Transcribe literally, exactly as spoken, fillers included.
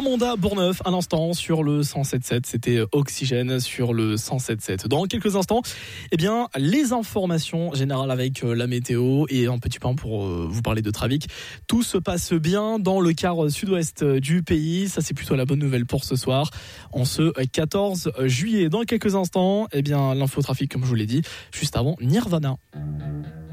Ramonda Bourgneuf à l'instant sur le cent sept virgule sept. C'était Oxygène sur le cent sept virgule sept. Dans quelques instants, eh bien, les informations générales avec la météo et un petit point pour vous parler de trafic. Tout se passe bien dans le quart sud-ouest du pays. Ça, c'est plutôt la bonne nouvelle pour ce soir. En ce quatorze juillet. Dans quelques instants, eh bien, l'infotrafic, comme je vous l'ai dit, juste avant Nirvana.